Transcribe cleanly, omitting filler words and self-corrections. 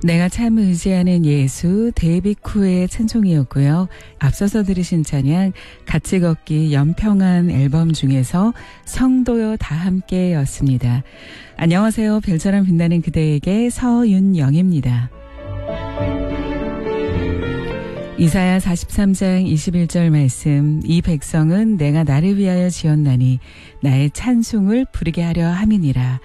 내가 참 의지하는 예수 데이비쿠의 찬송이었고요. 앞서서 들으신 찬양 같이 걷기 연평안 앨범 중에서 성도여 다 함께였습니다. 안녕하세요. 별처럼 빛나는 그대에게 서윤영입니다. 이사야 43장 21절 말씀, 이 백성은 내가 나를 위하여 지었나니 나의 찬송을 부르게 하려 함이니라.